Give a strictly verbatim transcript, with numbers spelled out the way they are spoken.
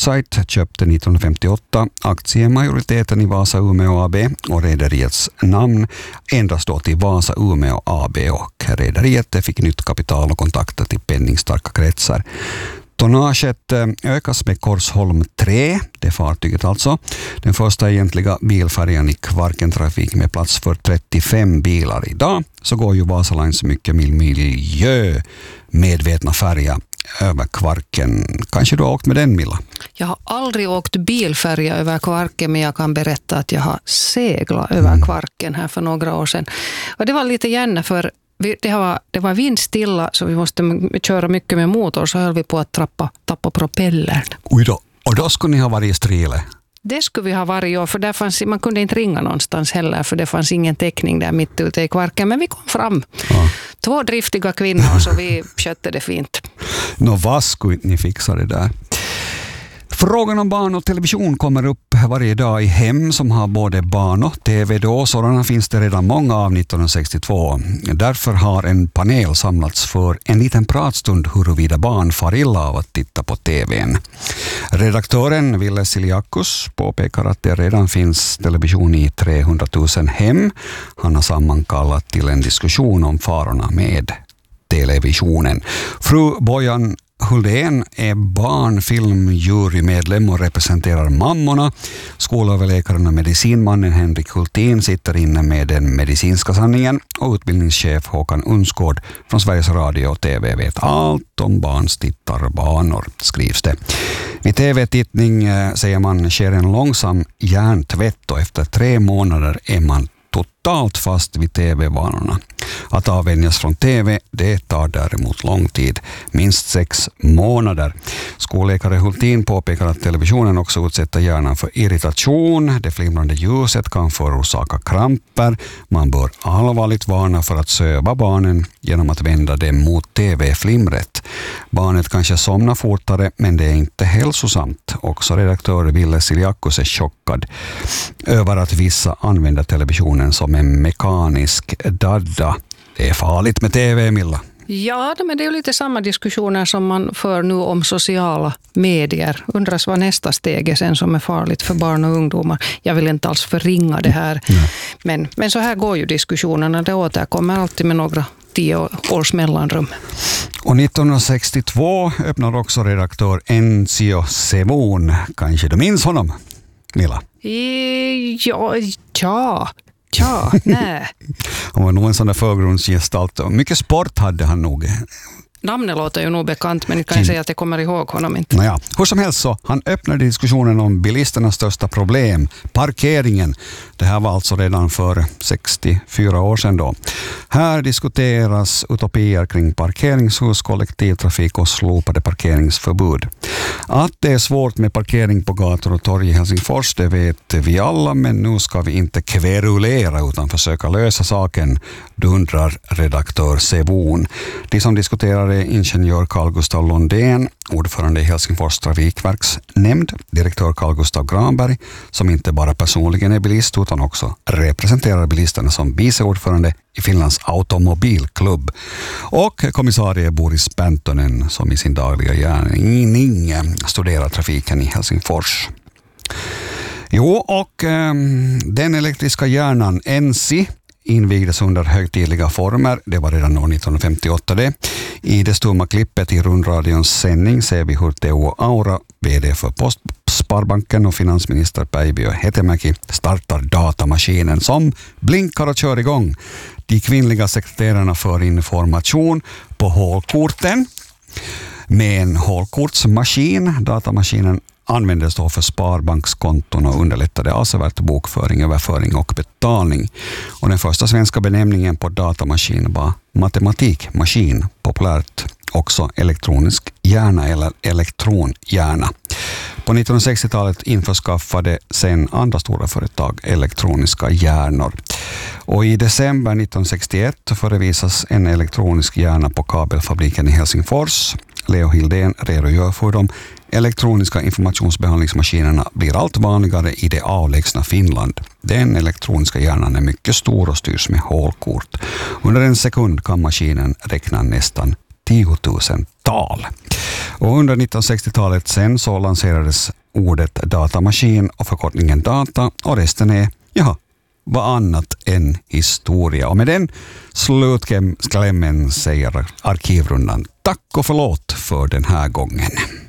Foresight köpte nittonhundrafemtioåtta aktiemajoriteten i Vasa Umeå A B och rederiets namn endast då till Vasa Umeå A B, och rederiet fick nytt kapital och kontakter till penningstarka kretsar. Tonnaget ökas med Korsholm tre, det fartyget alltså. Den första egentliga bilfärjan i Kvarken-trafik med plats för trettiofem bilar. Idag så går ju Vasalines mycket miljömedvetna färja över Kvarken. Kanske du har åkt med den, Milla? Jag har aldrig åkt bilfärja över Kvarken, men jag kan berätta att jag har seglat över mm. Kvarken här för några år sedan. Och det var lite gärna för Det var, det var vindstilla, så vi måste köra mycket med motor, så höll vi på att trappa, tappa propellern. Oj då, och då skulle ni ha varit i Strile? Det skulle vi ha varit, ja, för där fanns, man kunde inte ringa någonstans heller, för det fanns ingen täckning där mitt ute i Kvarken, men vi kom fram. Ja. Två driftiga kvinnor, så vi skötte det fint. Nå, vad skulle ni fixa det där? Frågan om barn och television kommer upp varje dag i hem som har både barn och tv. Då sådana finns det redan många av nittonhundrasextiotvå. Därför har en panel samlats för en liten pratstund huruvida barn far illa av att titta på tvn. Redaktören Ville Siliakus påpekar att det redan finns television i trehundratusen hem. Han har sammankallat till en diskussion om farorna med televisionen. Fru Bojan Huldén är barnfilmjurymedlem och representerar mammorna. Skolöverläkaren och medicinmannen Henrik Hultin sitter inne med den medicinska sanningen, och utbildningschef Håkan Unsgård från Sveriges Radio och T V vet allt om barns tittarbanor, skrivs det. Vid tv-tittning säger man sker en långsam hjärntvätt, och efter tre månader är man totalt fast vid tv-vanorna. Att avvänjas från tv, det tar däremot lång tid, minst sex månader. Skolläkare Hultin påpekar att televisionen också utsätter hjärnan för irritation. Det flimrande ljuset kan förorsaka kramper. Man bör allvarligt varna för att söva barnen genom att vända dem mot tv-flimret. Barnet kanske somnar fortare, men det är inte hälsosamt. Också redaktör Ville Siliakus är chockad över att vissa använder televisionen som en mekanisk dadda. Det är farligt med tv, Milla. Ja, men det är ju lite samma diskussioner som man för nu om sociala medier. Undras vad nästa steg är sen som är farligt för barn och ungdomar. Jag vill inte alls förringa det här. Men, men så här går ju diskussionerna. Det återkommer alltid med några tio års mellanrum. Och nittonhundrasextiotvå öppnar också redaktör Enzio Sevon. Kanske du minns honom, Milla? I, ja, ja. Ja, nej. Han var nog en sån där förgrundsgestalt. Mycket sport hade han nog. Namnet låter ju nog bekant, men jag kan säga att jag kommer ihåg honom inte. Naja, hur som helst så, han öppnade diskussionen om bilisternas största problem, parkeringen. Det här var alltså redan för sextiofyra år sedan då. Här diskuteras utopier kring parkeringshus, kollektivtrafik och slopade parkeringsförbud. Att det är svårt med parkering på gator och torg i Helsingfors, det vet vi alla, men nu ska vi inte kverulera utan försöka lösa saken, dundrar redaktör Sevon. De som diskuterar är ingenjör Carl Gustav Lundén, ordförande i Helsingfors trafikverksnämnd, direktör Carl Gustav Granberg, som inte bara personligen är bilist utan också representerar bilisterna som viceordförande i Finlands automobilklubb, och kommissarie Boris Pentonen, som i sin dagliga gärning studerar trafiken i Helsingfors. Jo, och eh, den elektriska hjärnan N C I invigdes under högtidliga former. Det var redan år nittonhundrafemtioåtta det. I det stumma klippet i rundradions sändning ser vi hur Teo Aura, vd för Postsparbanken och finansminister Päivi Hetemäki, startar datamaskinen som blinkar och kör igång. De kvinnliga sekreterarna för information på hålkorten med en hålkortsmaskin. Datamaskinen användes då för sparbankskonton och underlättade avsevärt bokföring, överföring och betalning. Och den första svenska benämningen på datamaskin var matematikmaskin, populärt också elektronisk hjärna eller elektronhjärna. På nittonhundrasextiotalet införskaffade sen andra stora företag elektroniska hjärnor. Och i december nittonhundrasextioett förevisas en elektronisk hjärna på kabelfabriken i Helsingfors. Leo Hildén redogör för de elektroniska informationsbehandlingsmaskinerna blir allt vanligare i det avlägsna Finland. Den elektroniska hjärnan är mycket stor och styrs med hålkort. Under en sekund kan maskinen räkna nästan tiotusental. Och under nittonhundrasextiotalet sen så lanserades ordet datamaskin och förkortningen data, och resten är, ja, vad annat än historia. Och med den slutklämmen säger Arkivrundan tack och förlåt för den här gången.